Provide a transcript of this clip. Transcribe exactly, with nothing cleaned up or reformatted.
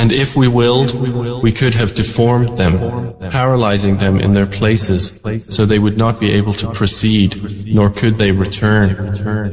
And if we willed, we could have deformed them, paralyzing them in their places, so they would not be able to proceed, nor could they return.